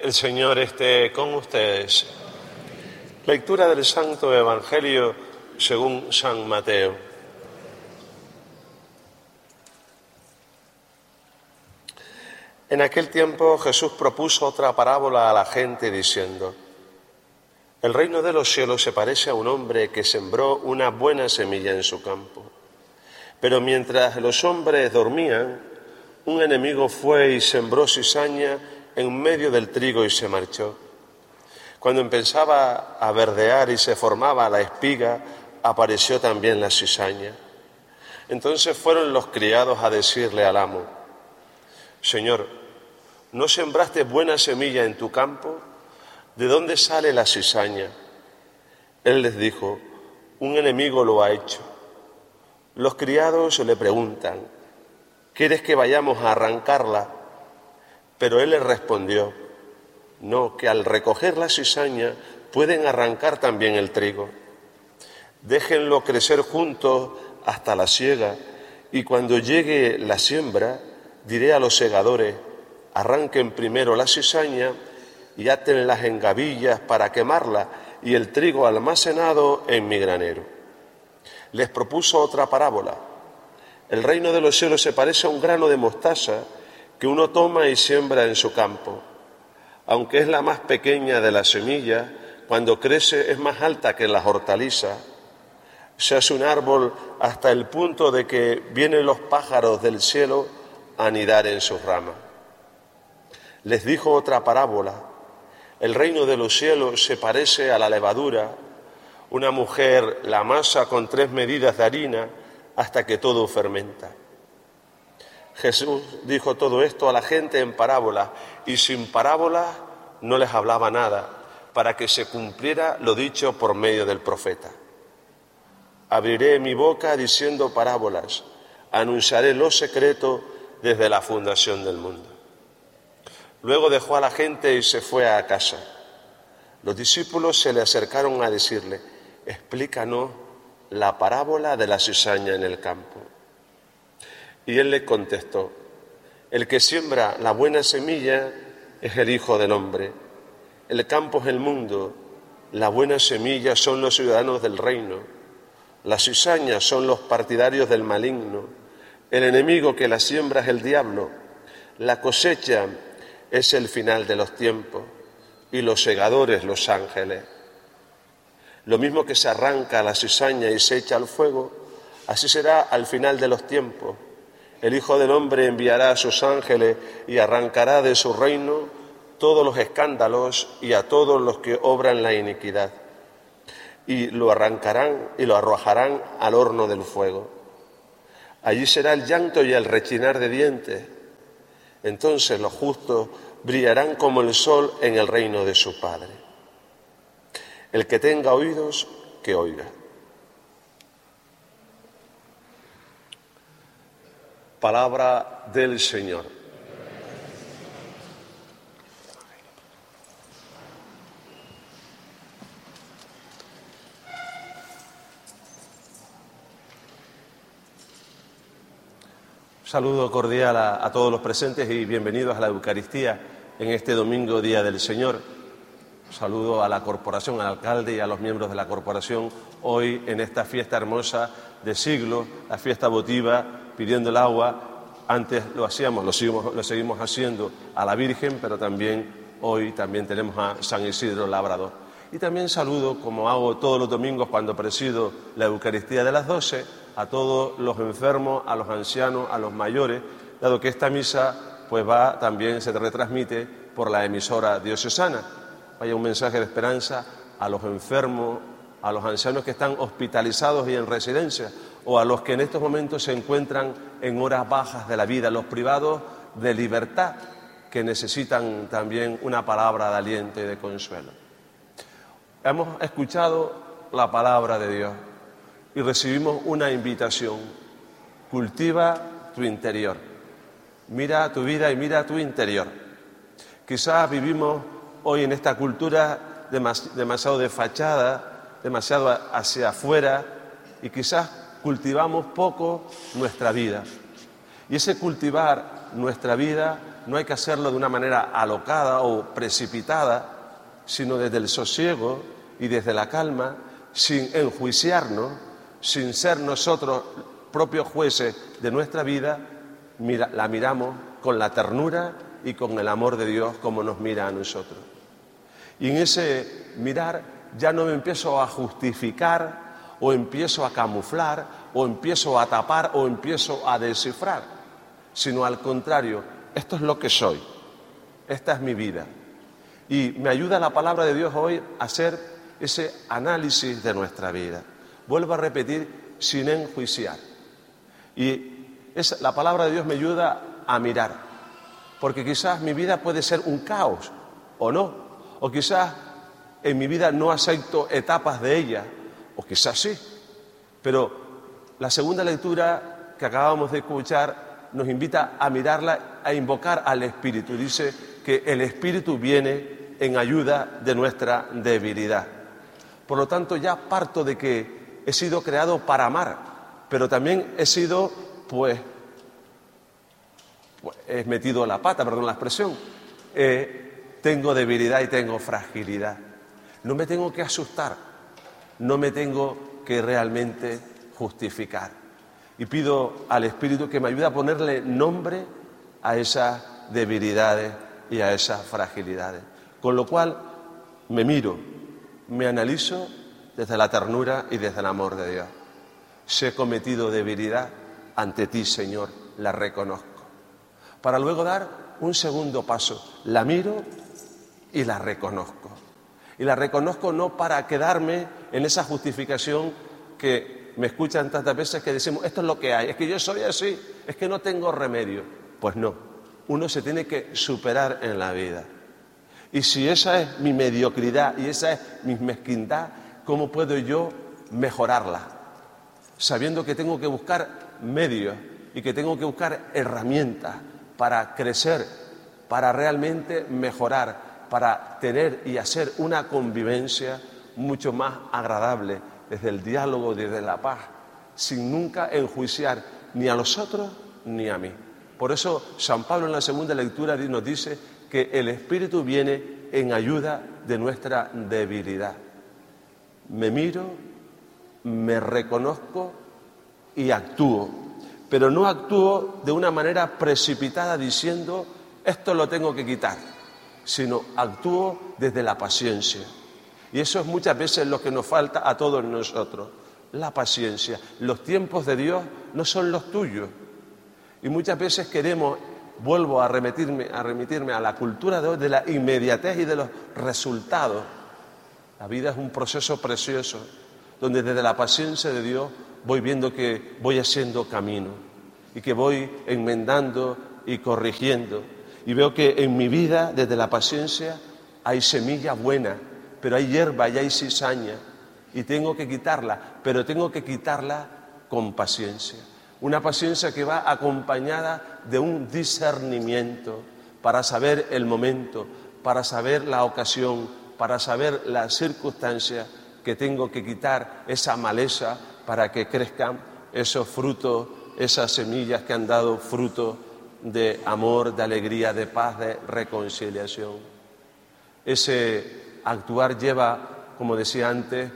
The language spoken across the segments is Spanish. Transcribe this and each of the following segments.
El Señor esté con ustedes. Lectura del Santo Evangelio según San Mateo. En aquel tiempo Jesús propuso otra parábola a la gente diciendo: el reino de los cielos se parece a un hombre que sembró una buena semilla en su campo. Pero mientras los hombres dormían, un enemigo fue y sembró cizaña en medio del trigo y se marchó. Cuando empezaba a verdear y se formaba la espiga, apareció también la cizaña. Entonces fueron los criados a decirle al amo: Señor, ¿no sembraste buena semilla en tu campo? ¿De dónde sale la cizaña? Él les dijo: un enemigo lo ha hecho. Los criados le preguntan: ¿quieres que vayamos a arrancarla? Pero él les respondió: no, que al recoger la cizaña pueden arrancar también el trigo. Déjenlo crecer juntos hasta la siega, y cuando llegue la siembra, diré a los segadores: arranquen primero la cizaña y átenlas en gavillas para quemarla, y el trigo almacenado en mi granero. Les propuso otra parábola. El reino de los cielos se parece a un grano de mostaza que uno toma y siembra en su campo. Aunque es la más pequeña de las semillas, cuando crece es más alta que las hortalizas. Se hace un árbol hasta el punto de que vienen los pájaros del cielo a anidar en sus ramas. Les dijo otra parábola. El reino de los cielos se parece a la levadura. Una mujer la amasa con 3 medidas de harina hasta que todo fermenta. Jesús dijo todo esto a la gente en parábolas, y sin parábolas no les hablaba nada, para que se cumpliera lo dicho por medio del profeta. Abriré mi boca diciendo parábolas, anunciaré lo secreto desde la fundación del mundo. Luego dejó a la gente y se fue a casa. Los discípulos se le acercaron a decirle: explícanos la parábola de la cizaña en el campo. Y él le contestó: el que siembra la buena semilla es el Hijo del Hombre. El campo es el mundo, la buena semilla son los ciudadanos del reino, las cizañas son los partidarios del maligno, el enemigo que la siembra es el diablo, la cosecha es el final de los tiempos y los segadores los ángeles. Lo mismo que se arranca la cizaña y se echa al fuego, así será al final de los tiempos. El Hijo del Hombre enviará a sus ángeles y arrancará de su reino todos los escándalos y a todos los que obran la iniquidad, y lo arrancarán y lo arrojarán al horno del fuego. Allí será el llanto y el rechinar de dientes. Entonces los justos brillarán como el sol en el reino de su Padre. El que tenga oídos, que oiga. Palabra del Señor. Saludo cordial a todos los presentes y bienvenidos a la Eucaristía en este domingo, Día del Señor. Saludo a la corporación, al alcalde y a los miembros de la corporación hoy en esta fiesta hermosa de siglo, la fiesta votiva, pidiendo el agua. Antes lo hacíamos, lo seguimos haciendo a la Virgen, pero hoy tenemos a San Isidro Labrador. Y también saludo, como hago todos los domingos cuando presido la Eucaristía de las 12, a todos los enfermos, a los ancianos, a los mayores, dado que esta misa también se retransmite por la emisora diocesana. Vaya un mensaje de esperanza a los enfermos, a los ancianos que están hospitalizados y en residencia, o a los que en estos momentos se encuentran en horas bajas de la vida, los privados de libertad, que necesitan también una palabra de aliento y de consuelo. Hemos escuchado la palabra de Dios y recibimos una invitación: cultiva tu interior, mira tu vida y mira tu interior. Quizás vivimos hoy en esta cultura demasiado de fachada, demasiado hacia afuera, y quizás cultivamos poco nuestra vida. Y ese cultivar nuestra vida no hay que hacerlo de una manera alocada o precipitada, sino desde el sosiego y desde la calma, sin enjuiciarnos, sin ser nosotros propios jueces de nuestra vida, la miramos con la ternura y con el amor de Dios como nos mira a nosotros. Y en ese mirar ya no me empiezo a justificar o empiezo a camuflar o empiezo a tapar o empiezo a descifrar, sino al contrario, esto es lo que soy, esta es mi vida. Y me ayuda la palabra de Dios hoy a hacer ese análisis de nuestra vida. Vuelvo a repetir, sin enjuiciar. Y la palabra de Dios me ayuda a mirar, porque quizás mi vida puede ser un caos, o no, o quizás en mi vida no acepto etapas de ella, o quizás sí, pero la segunda lectura que acabamos de escuchar nos invita a mirarla, a invocar al Espíritu. Dice que el Espíritu viene en ayuda de nuestra debilidad. Por lo tanto, ya parto de que he sido creado para amar, pero también he sido, he metido la pata, perdón la expresión, tengo debilidad y tengo fragilidad. No me tengo que asustar, no me tengo que realmente justificar. Y pido al Espíritu que me ayude a ponerle nombre a esas debilidades y a esas fragilidades. Con lo cual me miro, me analizo desde la ternura y desde el amor de Dios. Si he cometido debilidad ante ti, Señor, la reconozco. Para luego dar un segundo paso, la miro y la reconozco. Y la reconozco no para quedarme en esa justificación que me escuchan tantas veces que decimos, esto es lo que hay, es que yo soy así, es que no tengo remedio. Pues no, uno se tiene que superar en la vida. Y si esa es mi mediocridad y esa es mi mezquindad, ¿cómo puedo yo mejorarla? Sabiendo que tengo que buscar medios y que tengo que buscar herramientas para crecer, para realmente mejorar, para tener y hacer una convivencia mucho más agradable desde el diálogo, desde la paz, sin nunca enjuiciar ni a los otros ni a mí. Por eso San Pablo en la segunda lectura nos dice que el Espíritu viene en ayuda de nuestra debilidad. Me miro, me reconozco y actúo, pero no actúo de una manera precipitada diciendo esto lo tengo que quitar, sino actúo desde la paciencia. Y eso es muchas veces lo que nos falta a todos nosotros, la paciencia. Los tiempos de Dios no son los tuyos. Y muchas veces queremos, vuelvo a remitirme a la cultura de hoy, de la inmediatez y de los resultados. La vida es un proceso precioso, donde desde la paciencia de Dios voy viendo que voy haciendo camino y que voy enmendando y corrigiendo. Y veo que en mi vida, desde la paciencia, hay semilla buena, pero hay hierba y hay cizaña. Y tengo que quitarla, pero tengo que quitarla con paciencia. Una paciencia que va acompañada de un discernimiento para saber el momento, para saber la ocasión, para saber las circunstancias que tengo que quitar esa maleza para que crezcan esos frutos, esas semillas que han dado fruto de amor, de alegría, de paz, de reconciliación. Ese actuar lleva, como decía antes,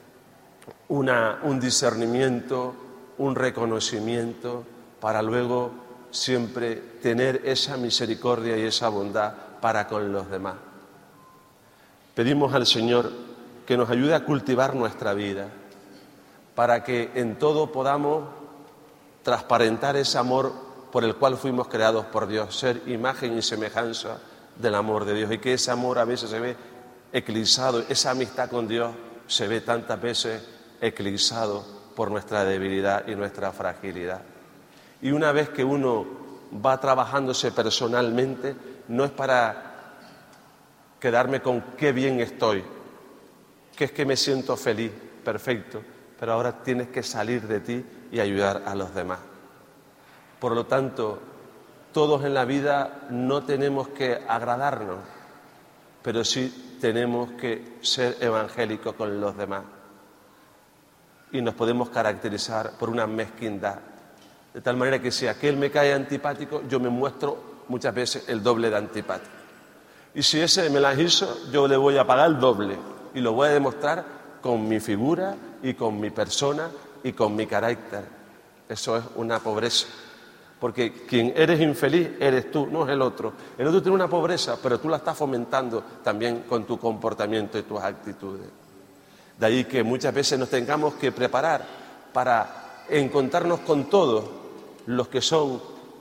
un discernimiento, un reconocimiento, para luego siempre tener esa misericordia y esa bondad para con los demás. Pedimos al Señor que nos ayude a cultivar nuestra vida, para que en todo podamos transparentar ese amor por el cual fuimos creados por Dios, ser imagen y semejanza del amor de Dios, y que ese amor a veces se ve eclipsado, esa amistad con Dios se ve tantas veces eclipsado por nuestra debilidad y nuestra fragilidad. Y una vez que uno va trabajándose personalmente, no es para quedarme con qué bien estoy, que es que me siento feliz, perfecto, pero ahora tienes que salir de ti y ayudar a los demás. Por lo tanto, todos en la vida no tenemos que agradarnos, pero sí tenemos que ser evangélicos con los demás. Y nos podemos caracterizar por una mezquindad, de tal manera que si aquel me cae antipático, yo me muestro muchas veces el doble de antipático. Y si ese me las hizo, yo le voy a pagar el doble y lo voy a demostrar con mi figura y con mi persona y con mi carácter. Eso es una pobreza. Porque quien eres infeliz eres tú, no es el otro. El otro tiene una pobreza, pero tú la estás fomentando también con tu comportamiento y tus actitudes. De ahí que muchas veces nos tengamos que preparar para encontrarnos con todos los que son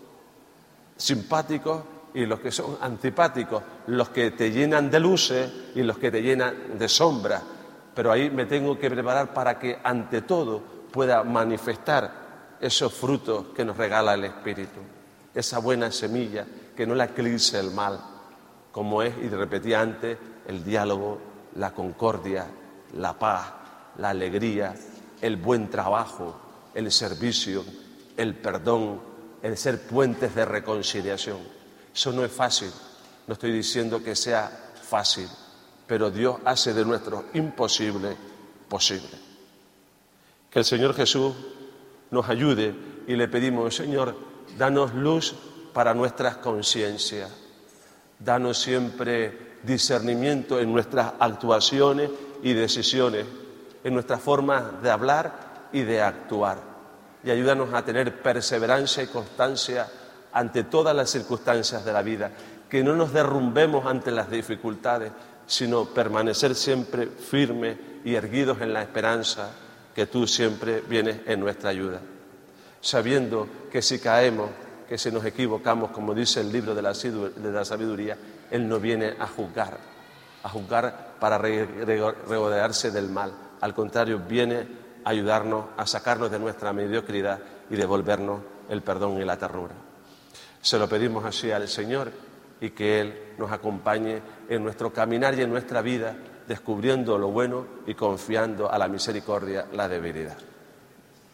simpáticos y los que son antipáticos, los que te llenan de luces y los que te llenan de sombras. Pero ahí me tengo que preparar para que ante todo pueda manifestar esos frutos que nos regala el Espíritu, esa buena semilla que no la eclipse el mal, como es, y repetía antes, el diálogo, la concordia, la paz, la alegría, el buen trabajo, el servicio, el perdón, el ser puentes de reconciliación. Eso no es fácil, no estoy diciendo que sea fácil, pero Dios hace de nuestro imposible posible. Que el Señor Jesús nos ayude y le pedimos, Señor, danos luz para nuestras conciencias, danos siempre discernimiento en nuestras actuaciones y decisiones, en nuestras formas de hablar y de actuar, y ayúdanos a tener perseverancia y constancia ante todas las circunstancias de la vida, que no nos derrumbemos ante las dificultades, sino permanecer siempre firmes y erguidos en la esperanza que tú siempre vienes en nuestra ayuda, sabiendo que si caemos, que si nos equivocamos, como dice el libro de la sabiduría, Él no viene a juzgar para regodearse del mal. Al contrario, viene a ayudarnos a sacarnos de nuestra mediocridad y devolvernos el perdón y la ternura. Se lo pedimos así al Señor y que Él nos acompañe en nuestro caminar y en nuestra vida, descubriendo lo bueno y confiando a la misericordia la debilidad.